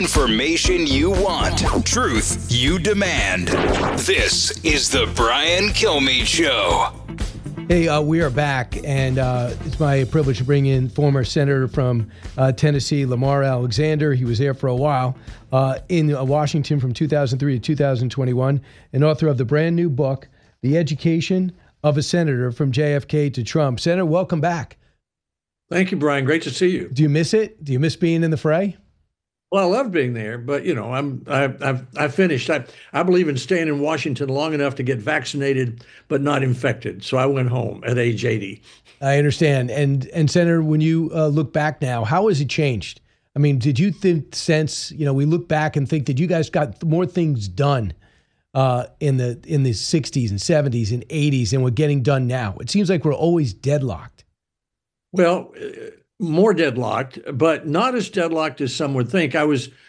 Information you want. Truth you demand. This is the Brian Kilmeade Show. Hey, we are back, and it's my privilege to bring in former Senator from Tennessee, Lamar Alexander. He was there for a while in Washington from 2003 to 2021, and author of the brand new book, The Education of a Senator from JFK to Trump. Senator, welcome back. Thank you, Brian. Great to see you. Do you miss it? Do you miss being in the fray? Well, I love being there, but I've finished. I believe in staying in Washington long enough to get vaccinated, but not infected. So I went home at age 80. I understand. And Senator, when you look back now, how has it changed? I mean, did you sense, we look back and think that you guys got more things done in the 60s and 70s and 80s than we're getting done now? It seems like we're always deadlocked. Well, more deadlocked, but not as deadlocked as some would think.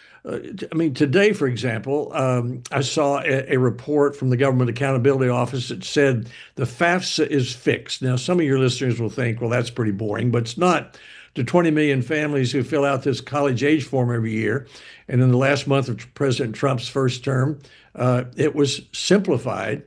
Today, for example, I saw a report from the Government Accountability Office that said the FAFSA is fixed. Now, some of your listeners will think, well, that's pretty boring, but it's not. To 20 million families who fill out this college age form every year. And in the last month of President Trump's first term, it was simplified.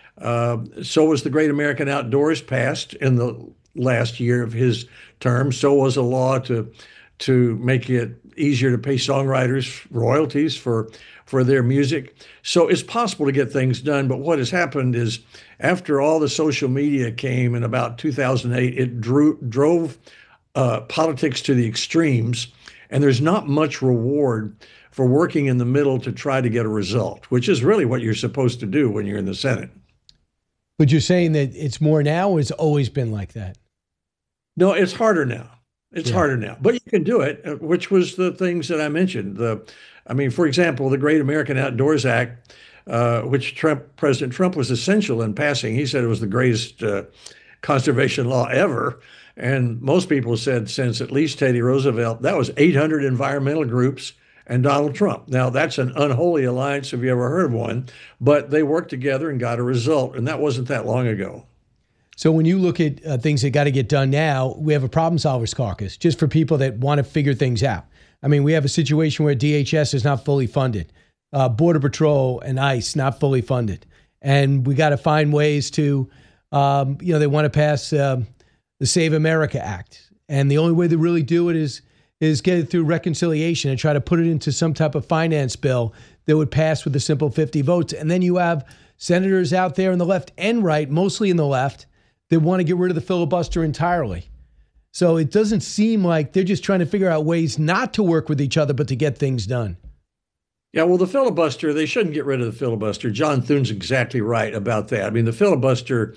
So was the Great American Outdoors passed in the last year of his term. So was a law to make it easier to pay songwriters royalties for their music. So it's possible to get things done. But what has happened is after all the social media came in about 2008, it drove politics to the extremes. And there's not much reward for working in the middle to try to get a result, which is really what you're supposed to do when you're in the Senate. But you're saying that it's more now, or it's always been like that? No, it's harder now. It's harder now, but you can do it, which was the things that I mentioned. For example, the Great American Outdoors Act, which President Trump was essential in passing. He said it was the greatest conservation law ever. And most people said since at least Teddy Roosevelt, that was 800 environmental groups and Donald Trump. Now, that's an unholy alliance, if you ever heard of one, but they worked together and got a result, and that wasn't that long ago. So when you look at things that got to get done now, we have a problem solvers caucus just for people that want to figure things out. I mean, we have a situation where DHS is not fully funded, Border Patrol and ICE not fully funded. And we got to find ways to, they want to pass the Save America Act. And the only way to really do it is get it through reconciliation and try to put it into some type of finance bill that would pass with a simple 50 votes. And then you have senators out there in the left and right, mostly in the left, that want to get rid of the filibuster entirely. So it doesn't seem like they're just trying to figure out ways not to work with each other, but to get things done. Yeah, well, the filibuster, they shouldn't get rid of the filibuster. John Thune's exactly right about that. I mean, the filibuster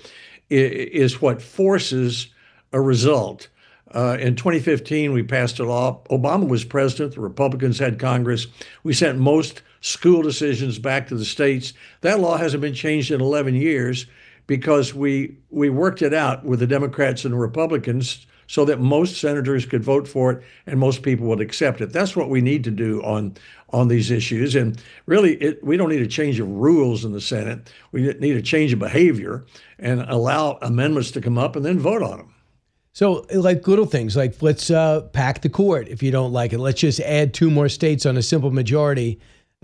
is what forces a result. In 2015, we passed a law. Obama was president. The Republicans had Congress. We sent most school decisions back to the states. That law hasn't been changed in 11 years because we worked it out with the Democrats and the Republicans so that most senators could vote for it and most people would accept it. That's what we need to do on these issues. And really, we don't need a change of rules in the Senate. We need a change of behavior and allow amendments to come up and then vote on them. So like little things, like let's pack the court if you don't like it. Let's just add 2 more states on a simple majority.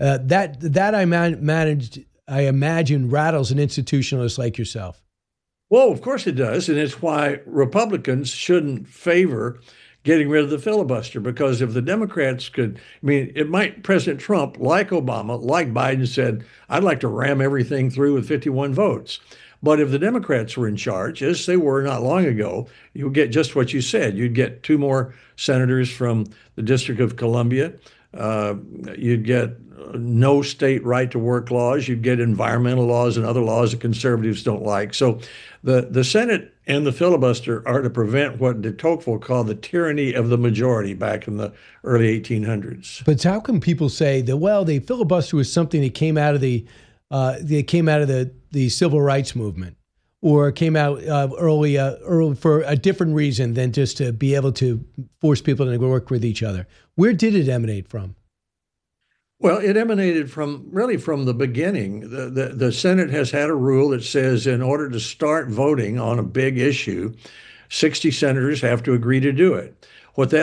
I imagine rattles an institutionalist like yourself. Well, of course it does. And it's why Republicans shouldn't favor getting rid of the filibuster, because if the Democrats President Trump, like Obama, like Biden, said, I'd like to ram everything through with 51 votes. But if the Democrats were in charge, as they were not long ago, you would get just what you said. You'd get 2 more senators from the District of Columbia. You'd get no state right to work laws. You'd get environmental laws and other laws that conservatives don't like. So the Senate and the filibuster are to prevent what de Tocqueville called the tyranny of the majority back in the early 1800s. But how can people say that, well, the filibuster was something that came out of the civil rights movement, or came out early for a different reason than just to be able to force people to work with each other? Where did it emanate from? Well, it emanated from the beginning. The Senate has had a rule that says in order to start voting on a big issue, 60 senators have to agree to do it. What that